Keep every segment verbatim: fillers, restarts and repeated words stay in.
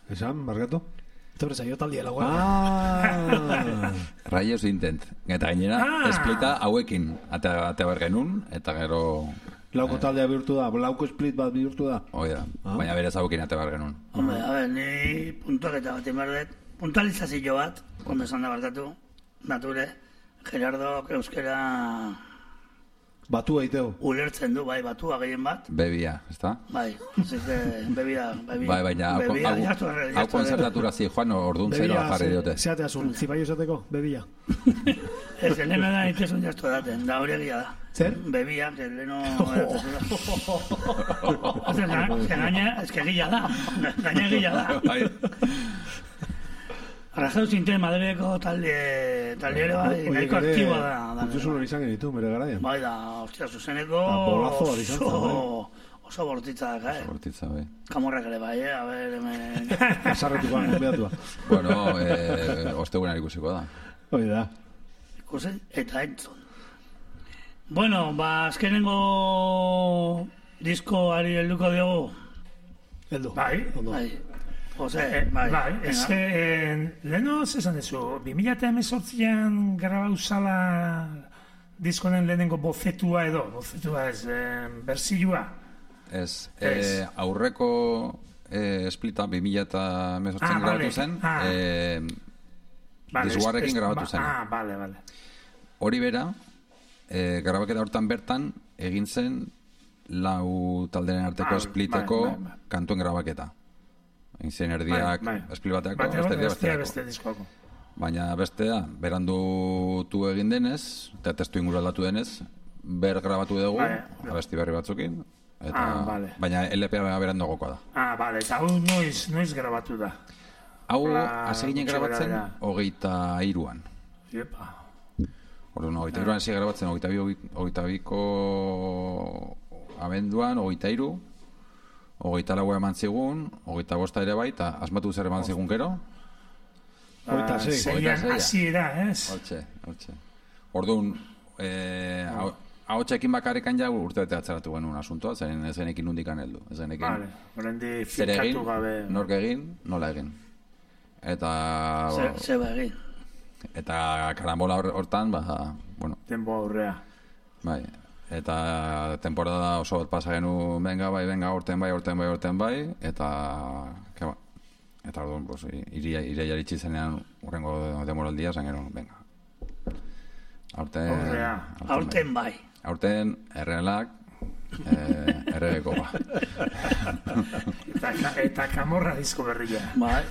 Esan, markatu? Etorri zaio taldia lagoa. Ah! Rayos Intent. Eta gainera, Ah! esplita hauekin. Ata behar genuen, eta gero... Lauko taldea bihurtu da, lauko split bat bihurtu da. Oida, baina berez hauekin ata behar genuen. Hombre, a ver, ni puntualeta bat inberdet, puntualizazio bat, ondo esan da barkatu, nature, Gerardo euskera Batu egiteu. ulertzen du, bai, batua gehien bat. Bebia, ezta? Bai, así que bebida, bebida. Bai, baina hau- bebida, hau- jastu erre, hau jastu erre. konzertatura zi, Juan, orduan zeroa jarri diote. Zeate azun, zipaio esateko, bebia. Ez, leheno da itezun jastu edaten, da hori egia da. Zer? Bebia, que leheno... Zer, gaina, ez que gila da, gaina gila da. Bai. Arrajau zinten Madrideko talde, talde ere bai, nahiko aktiboa da. da Utzuzun hori izan genitu, bere garaian. Bai da, ostia, zuzeneko Da, bolazo bat izan zen, oso, oso bortitza daka, eh? Bortitza, bai. Kamorrak ere bai, eh? A ber, hemen... Azarretukoan, konbidatua. Bueno, eh, ostegunan ikusiko da. Hoi da. Ikusi, eta entzun. Bueno, ba, azkenengo diskoari helduko diogu. Heldu. Bai, Ondo. Bai, Jose, bai, bai, ez venga. que leheno zesan dezu, bi mila hemezortzian grabau zala diskonen lehenengo bofetua edo, bofetua ez, eh, berzioa. Ez, Ez. eh, aurreko eh, esplita bi mila hemezortzian Ah, grabatu vale. zen, Ah. eh, Vale, Disuarrekin ez- ez- grabatu ba- zen. Ah, bale, bale. Hori bera, eh, grabaketa hortan bertan egin zen lau talderen arteko Ah, espliteko bai, bai, bai. kantuen grabaketa. Egin zen erdiak Bai, bai. esplit bateako, Bate beste erdia bestea besteako. beste diskoako. Baina bestea, berandutu egin denez, eta testu inguru aldatu denez, ber grabatu dugu, Bai. abesti berri batzukin, eta, Ah, vale. baina L P A berandogokoa da. Ah, bale, eta hau noiz, noiz grabatu da. Hau, Hola, hasi ginen gutxi grabatzen, gorabehera. hogeita iruan. Iepa. Orduan, hogeita iruan hasi grabatzen, hogeita bi, hogeita biko abenduan, hogeita iru, hogeita laua eman zigun, hogeita bosta ere bai, eta asmatu zer eman zigun gero. Hogeita Ah, sei. zeian Hogeita seia. hasiera, ez? Hortxe, hortxe. Orduan, eh, ahotsekin bakarrikan ja urte bete atzeratu genuen asuntoa, zeren ez genekin nundikan heldu. Ez genekin Vale, horrendi zer egin, fikatu gabe. nork egin, nola egin. Eta, Ze- Zeba egin. eta karambola hor- hortan, ba, bueno, Tempo aurrea. bai, eta temporada oso bat pasa genu, venga, bai, venga, horten bai, horten bai, horten bai, eta, ke ba, eta orduan, pues, iria, iria jaritsi zenean, urrengo demoraldia, zan genuen, venga. Aurten, Aurrea. Aurten bai. Aurten, errealak, eh, erregeko ba. Eta, eta kamorra disko berria. Bai.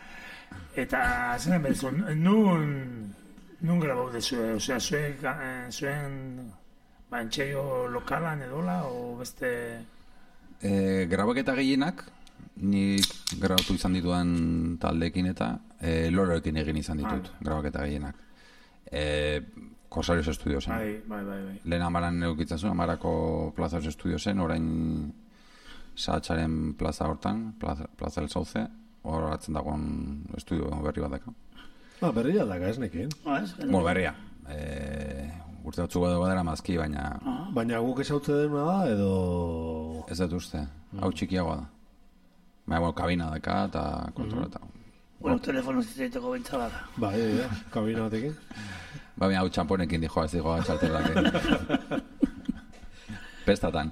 Eta, zenen bezu, nun, nun grabau dezu, osea, zuen, eh, zuen, ba, entxeio lokalan edola, o beste... E, grabaketa gehienak, nik grabatu izan dituan taldeekin eta e, loroekin egin izan ditut, grabaketa gehienak. E, Corsarios Estudio zen. Bai, bai, bai, bai. Lehen amaran eukitzen zuen, amarako Plaza Estudio zen, orain Sahatxaren plaza hortan, Plaza, plaza del Sauce, hor hartzen dagoen estudio berri bat daka. Ah, berria daka ez nekin. Ah, ez? Bueno, berria. E, urte batzuk badu badera mazki, baina Baina guk esautze dena da, edo... ez dut uste, hau txikiagoa da. Baina, bueno, kabina daka eta kontroleta. Bueno, telefono zitzaiteko bintzala da. Ba, e, e, kabina batekin. Ba, baina hau txamponekin dijoa, ez dijoa txalterrak. Pestatan.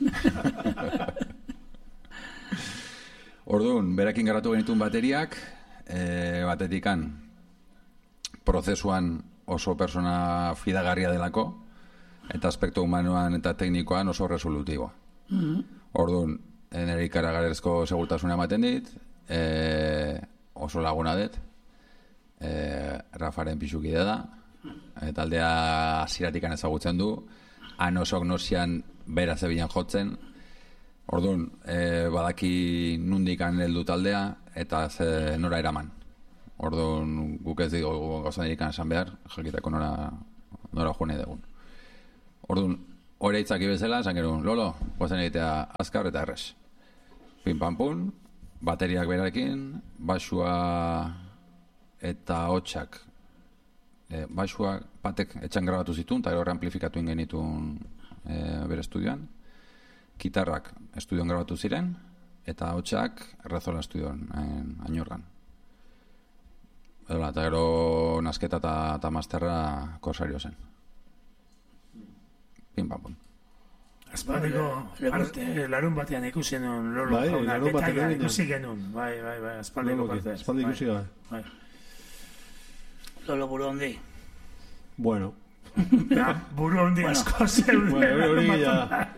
Orduan, berakin garatu genituen bateriak, e, batetikan prozesuan oso persona fidagarria delako, eta aspektu humanoan eta teknikoan oso resolutiboa. Orduan, nire ikaragarrezko segurtasuna ematen dit, e, oso laguna dit, e, Rafaren pixukide da, eta aldea hasieratikan ezagutzen du, han osok nosian bera zebilan jotzen, orduan, e, badaki nundikan heldu taldea, eta ze nora eraman. Orduan, guk ez digo gauza nirikan esan behar, jakiteko nora, nora joan nahi dugun. Orduan, hori itzaki bezala, esan gerun, Lolo, guazen egitea azkar eta errez. Pin pam pun, bateriak berarekin, basua eta hotxak. E, basua batek etxan grabatu zituen, eta gero amplifikatu ingenitun e, bere estudioan. Gitarrak estudioan grabatu ziren, eta hotxak Rezola Estudion, Añorgan. Eta gero nasketa eta masterra Korsario zen. Pim pam pum. Aspaldiko parte, larun batean ikusi nuen Lolo Bai, jauna, larun batean detaila egin ikusi genuen, bai, bai, bai, aspaldiko parte. Aspaldi ikusi gabe. Bai. Lolo buru hondi. Bueno. Ja, buru hondi asko zeuden. Bueno, hori ja.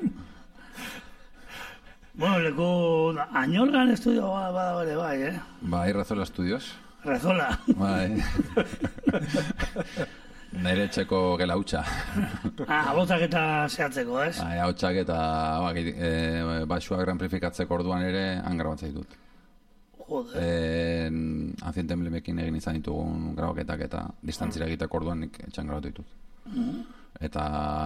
Bueno, leku Añorgan estudio badago ere bai, eh? Bai, Rezola Estudios. Rezola. Bai. Nire etxeko gela hutsa. Ah, abotak eta zehatzeko, ez? Bai, hautsak eta ba, e, baxuak amplifikatzeko orduan ere angrabatzea ditut. Joder. E, Anciente emblemekin egin izan ditugun grabaketak eta distantzira egiteko orduan nik etxan grabatu ditut. Mm. Eta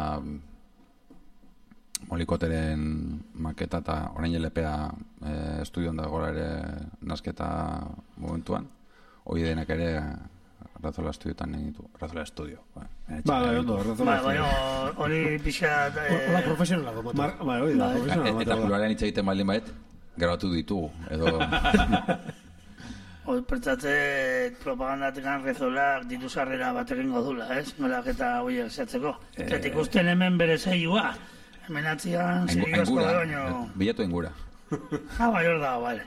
Molikoteren maketa eta orain L P A e, estudion dagoela ere nasketa momentuan. Hoi denak ere Rezola Estudiotan egin ditu. Rezola Estudio. Ba, Ba, ondo, Rezola Bai, Estudio. baina hori pixat... Hola, profesionala gomatu. Mar- Bai, hori da, Bai. profesionala. Eta mata da. pluralean hitz egiten baldin baet, grabatu ditugu. Edo... Hori pertsatze propagandatik Rezolak ditu sarrera bat egingo dula, ez? Nolak eta horiek zehatzeko. Eh. Zet ikusten hemen bere zeioa. Hemen atzian Aingu- zeio asko Aingura, da, baina... bilatu ingura. Ah, bai, hor da, bale.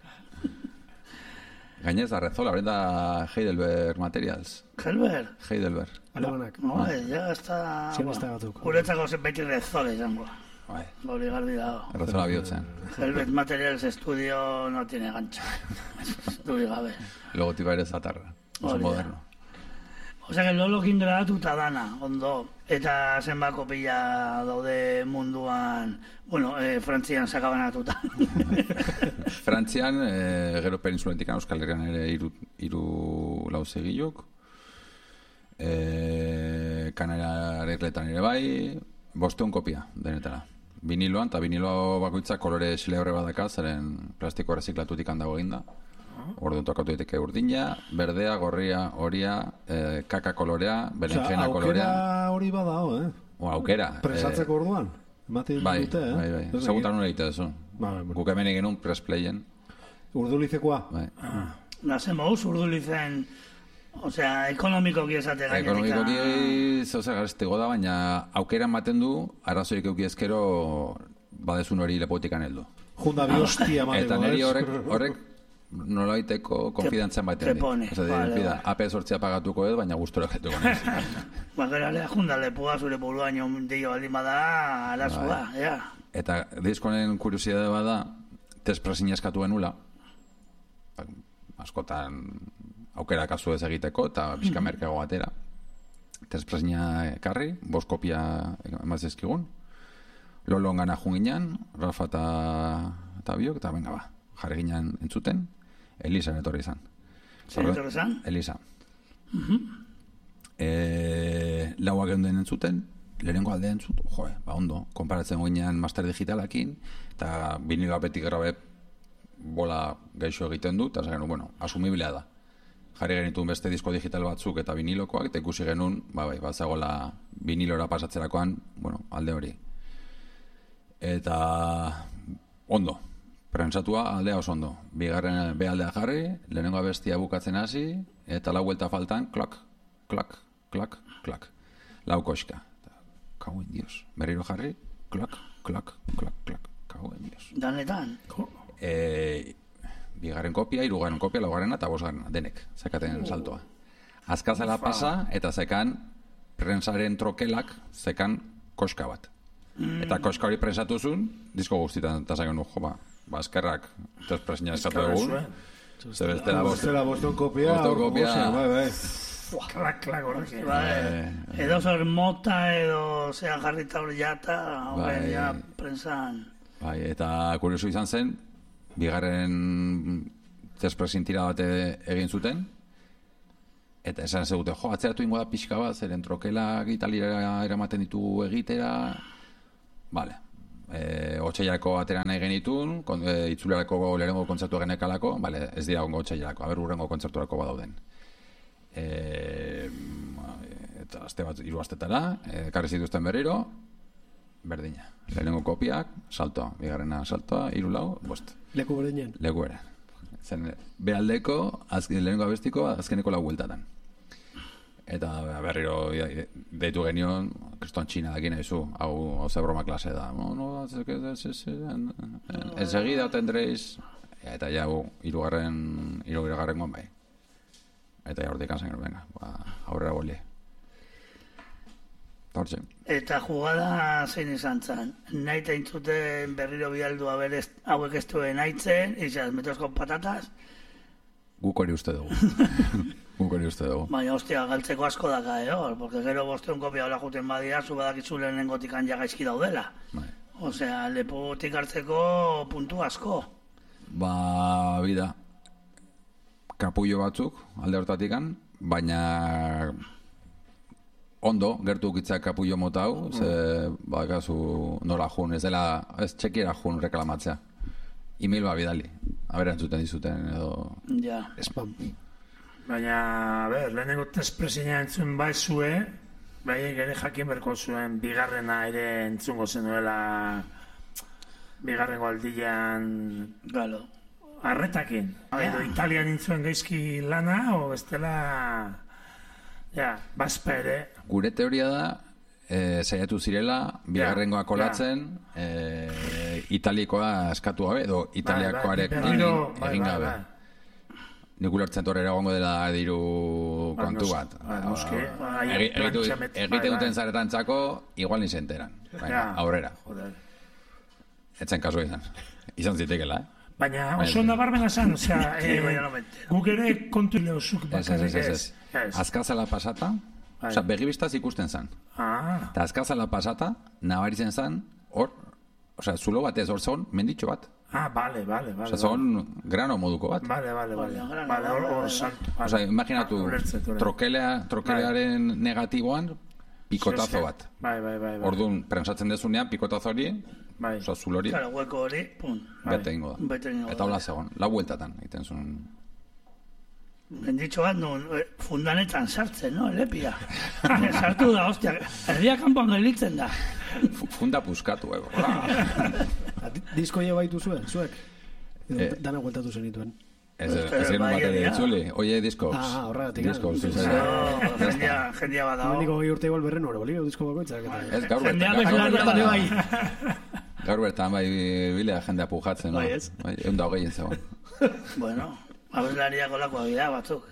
Gainez da Rezola, beren da Heidelberg Materials. Helber. Heidelberg. Alemanak. No, ja, ez da... Siemista batzuk. Guretzako zenbait Rezola izango. Bai, Hori garbi dago. Rezola bihotzen. Helbet Materials Estudio no tiene gancha. Duri gabe. Logotipa ere zatarra. Oso Hori da. moderno. Osea, que Lolokin grabatuta dana, ondo. Eta zenbako pila daude munduan, bueno, eh, Frantzian sakabanatuta. Frantzian, e, gero peninsulentik Euskal Herrian ere iru, iru lauzegilok. E, Kanariarletan ere bai, bosteun kopia denetara. Viniloan, eta vinilo bakoitzak kolore xilebre badaka, zeren plastiko reziklatutik handago eginda. Orduan tokatu daiteke urdina, berdea, gorria, horia, eh, kaka kolorea, berenjena kolorea. Aukera hori badao, eh? O, aukera. Presatzeko orduan. Ematen Bai, dute, eh? bai, bai. Ez Segutan nuen egite duzu. Bai, bai, bueno. Guk hemen egin un pressplayen. Urdulizekoa. Bai. Nazemos urdulizen, osea, ekonomikoki esate gainetik. Ekonomikoki zauza garestego da, baina aukera ematen du, arazoik euki ezkero badezun hori lepotikan heldu. Junda bi hostia mateko, Eta niri ez? horrek, horrek nolaiteko konfidantzan baten te pone, Ez da, vale, pida, vale. A P sortzea pagatuko edo, baina gustora jetuko naiz. Ba, gero alea junda lepoa zure buruan deio baldin bada, arazua, ja. Eta diskonen kuriosidade bada, tespresin eskatu genula, ba, askotan aukera kasu ez egiteko, eta pixka merkeago batera. Tespresina ekarri, bost kopia emazizkigun, Lolon gana junginan, Rafa eta, eta biok, eta venga ba, jarri ginen entzuten, Elisa etorri izan. Zer etorri zan? Elisa. E, lauak geunden entzuten, lehenengo alde entzut, joe, ba ondo, konparatzen ginean master digitalakin, eta vinilo apetik grabe bola gaixo egiten du, eta zagenu, bueno, asumiblea da. Jarri genituen beste disko digital batzuk eta vinilokoak, eta ikusi genuen, ba bai, bat zagoela vinilora pasatzerakoan, bueno, alde hori. Eta ondo, prentsatua aldea oso ondo. Bigarren be aldea jarri, lehenengo abestia bukatzen hasi, eta lau vuelta faltan, klak, klak, klak, klak. Lau koxka. Kauen dios. Berriro jarri, klak, klak, klak, klak. Kauen dios. Danetan. E, bigarren kopia, hirugarren kopia, laugarrena eta bosgarrena, denek, zekaten saltoa. Azkazela pasa, eta zekan prensaren trokelak, zekan koska bat. Eta koska hori prensatu zuen, disko guztietan, eta zagen, jo, ba, ba, eskerrak, tespresina eskatu egun. Zer bestela bost. Bestela boston kopia. Boston kopia. Ose, bai, bai. Klak, klak, horrek. Bai, edo zer mota, edo zean jarrita hori jata, hori Bai. ja prensan. Bai, eta kurioso izan zen, bigarren tespresin tira bat egin zuten, eta esan zegute, jo, atzeratu ingo da pixka bat, zeren trokelak italira eramaten ditu egitera, vale. E, Otsailarako atera nahi genitun, kon, e, itzulerako lehenengo kontzertu genekalako, vale, ez dira ongo Otsailarako, aber urrengo kontzerturako badauden. E, eta aste bat, hiru astetara, e, karri zituzten berriro, berdina. Lehenengo kopiak, saltoa, bigarrena saltoa, hiru lau, bost. Leku berdinen. Leku ere. Zen, behaldeko, azken, lehenengo abestiko, azkeneko lau bueltatan. Eta berriro deitu genion, kriston txina dakin ezu, hau, hau ze broma klase da. No, no, enseguida tendréis, eta ja, hirugarren, hirugarren gon bai. Eta ja, hortik anzen, venga, ba, aurrera boli. Hortxe. Eta jugada zein izan zen. Nahi teintzuten berriro bialdua berez hauek ez duen haitzen, izaz, metos con patatas. Guk hori uste dugu. Guk hori uste dugu. Baina, hostia, galtzeko asko daka, eh, hor, porque gero bosteun kopia hola juten badia, zu badakizu lehenengotik ja gaizki daudela. Bai. Osea, lepotik hartzeko puntu asko. Ba, bida, kapullo batzuk, alde hortatikan, baina ondo, gertu ukitzak kapullo mota hau, ze, bakazu, nola jun, ez dela, ez txekiera jun reklamatzea. E-mail ba bidali, abera entzuten dizuten, edo... Ja. Spam. Baina, a ber, lehenengo tespresina entzun bai zue, bai ere jakin berko zuen, bigarrena ere entzungo zenuela, bigarrengo aldian... Galo. Arretakin. Edo Italian intzuen gaizki lana, o bestela... Ja, bazpa ere. Gure teoria da, e, saiatu zirela, bigarrengoa kolatzen, e, italikoa eskatu gabe, edo italiakoarek egin gabe. Nik ulertzen torrera gongo dela diru kontu bat. Egiten duten zaretantzako, igual ni se enteran. Aurrera. Etzen kasu izan. Izan zitekela, eh? Baina oso nabarmena zan, osea, guk ere kontu leozuk bakarrik ez. Azkazala pasata, osea, begibistaz ikusten zan. Eta azkazala pasata, nabaritzen zan, hor, osea, zulo batez hor zon, menditxo bat. Ah, bale, bale, bale. Osea, zon grano moduko bat. Bale, bale, bale. Bale, hor salto. Osea, imaginatu, trokelearen negatiboan, pikotazo bat. Bai, bai, bai. Orduan, prensatzen dezunean, pikotazo hori, osea, zulo hori. Claro, hueko hori, pun. Bete ingo da. Eta hola zegoen, lau bueltatan, egiten zuen. Benditxo bat, nun, fundanetan sartzen, no, elepia. Sartu da, ostia, erdia kanpoan gelitzen da. Funda puskatu, eh. Disko jo baitu zuen, zuek? Dana gueltatu zenituen. Ez genuen bat ere ditzuli, oie diskoks. Ah, horregatik. Diskoks, jendia bat dago. Mendiko gehi urte igual berren hori, bolio, disko bakoitzak. Ez, gaur bertan. Gaur bertan, bai, bilea jendea pujatzen, no? Bai, ez? Egun da hogeien zegoen. Bueno, abeslariak olakoa bida batzuk.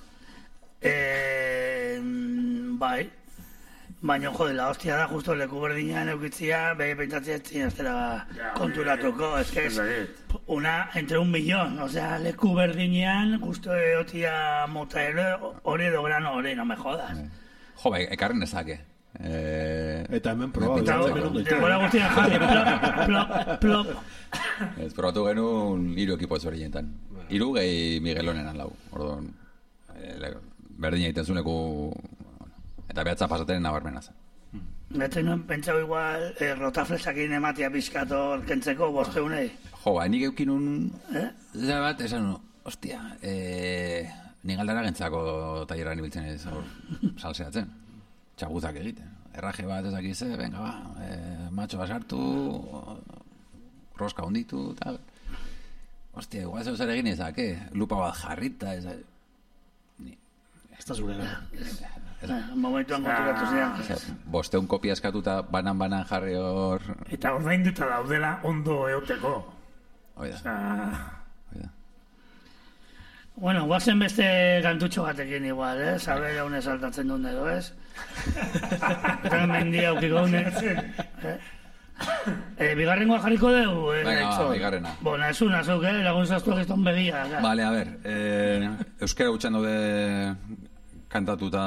Eh, bai, baina jode, la hostia da, justo leku berdinean eukitzia, behi pentsatzea etzien aztera konturatuko, ez que es una, entre un millón, o sea, leku berdinean, justo eotia mota ere, hori edo grano hori, no me jodas. Jo, bai, ekarren ezake. Eta hemen proba. Eta gora guztia jarri, plop, plop, plop. Ez, probatu genuen hiru ekipo ez horietan. Hiru gehi Miguelonenan lau. Orduan, berdina egiten zuneku, eta behatza pasatenen nabarmena zen. Betzen nuen pentsau igual, rotaflesakin ematia pizkator kentzeko bosteunei. Jo, ba, nik eukinun, zera bat, esan nu, ostia, nik aldara gentzako tailerran ibiltzen ez, salseatzen. Txabuzak egiten. Erraje bat ezakize, venga ba, eh, matxoa sartu, roska honditu, tal. Hostia, igual zeu zer egin ezak, eh? Lupa bat jarrita, ez... Ni... Ez da zurera. Momentuan konturatu ziren. Bosteun kopia eskatuta banan-banan jarri hor... Eta ordainduta daudela ondo euteko. Oida. Oida. Bueno, guazen beste kantutxo batekin igual, eh? Sabe jaune saltatzen duen edo, ez? Eta mendia aukiko une. Eh, bigarrengoa jarriko dugu, eh? Venga, bigarrena. Bona, ez una, zeuk, eh? Lagun zaztu egizton begia. Vale, a ver, eh, euskera gutxan daude kantatuta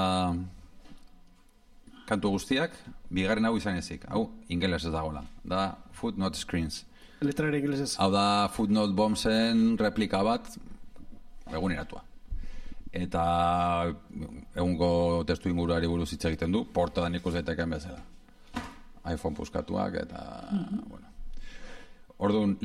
kantu guztiak, bigarren hau izan ezik. Hau, ingeles ez dagoela. Da Footnote Screens. Letrare ingelesez. Hau da Footnote Bombsen replika bat, eguneratua. Eta egungo testu inguruari buruz hitz egiten du, portadan ikus daiteken bezala. iPhone puskatuak eta, mm-hmm. bueno. Orduan,